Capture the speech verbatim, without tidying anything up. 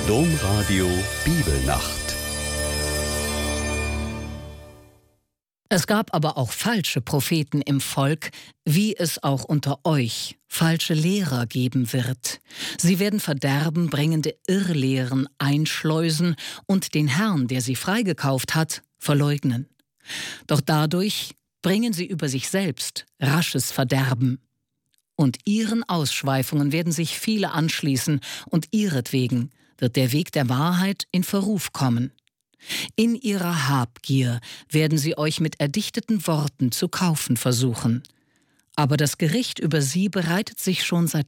Domradio Bibelnacht. Es gab aber auch falsche Propheten im Volk, wie es auch unter euch falsche Lehrer geben wird. Sie werden verderbenbringende Irrlehren einschleusen und den Herrn, der sie freigekauft hat, verleugnen. Doch dadurch bringen sie über sich selbst rasches Verderben. Und ihren Ausschweifungen werden sich viele anschließen, und ihretwegen wird der Weg der Wahrheit in Verruf kommen. In ihrer Habgier werden sie euch mit erdichteten Worten zu kaufen versuchen. Aber das Gericht über sie bereitet sich schon seit